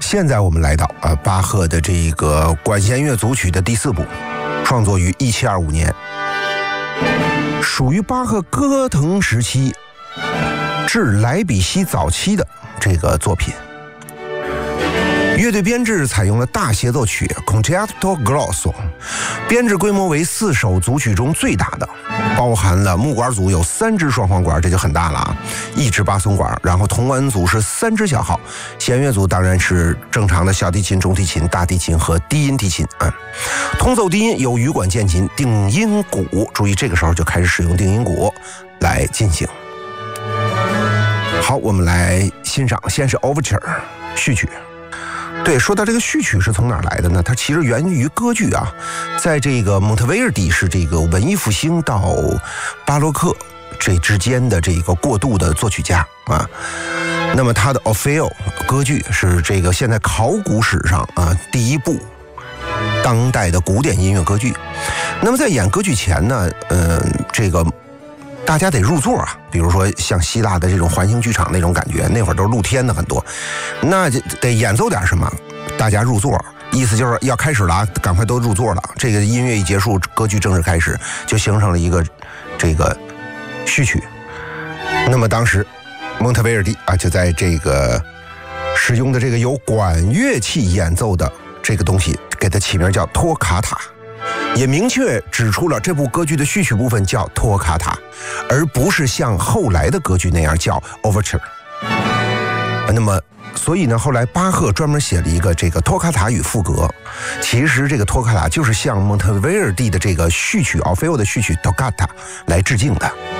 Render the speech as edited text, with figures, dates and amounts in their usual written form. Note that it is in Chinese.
现在我们来到巴赫的这个管弦乐组曲的第4部，创作于1725年，属于巴赫哥腾时期至莱比锡早期的这个作品。乐队编制采用了大协奏曲 Concerto Grosso， 编制规模为4首组曲中最大的，包含了木管组有3支双簧管，这就很大了啊，1支巴松管，然后铜管组是3支小号，弦乐组当然是正常的小提琴、中提琴、大提琴和低音提琴啊。通奏低音有羽管键琴、定音鼓，注意这个时候就开始使用定音鼓来进行。好，我们来欣赏，先是 Overture 序曲。对，说到这个序曲是从哪儿来的呢？它其实源于歌剧啊，在这个蒙特维尔第是这个文艺复兴到巴洛克这之间的这个过渡的作曲家啊。那么他的 Orfeo 歌剧是这个现在考古史上第一部当代的古典音乐歌剧。那么在演歌剧前呢，这个大家得入座啊，比如说像希腊的这种环形剧场那种感觉，那会儿都是露天的很多，那就得演奏点什么，大家入座，意思就是要开始了啊，赶快都入座了。这个音乐一结束，歌剧正式开始，就形成了一个这个序曲。那么当时蒙特维尔第就在这个使用的这个由管乐器演奏的这个东西，给它起名叫托卡塔。也明确指出了这部歌剧的序曲部分叫托卡塔，而不是像后来的歌剧那样叫 Overture。那么，所以呢，后来巴赫专门写了一个这个托卡塔与赋格。其实这个托卡塔就是向蒙特维尔第的这个序曲 Orfeo 的序曲 Toccata 来致敬的。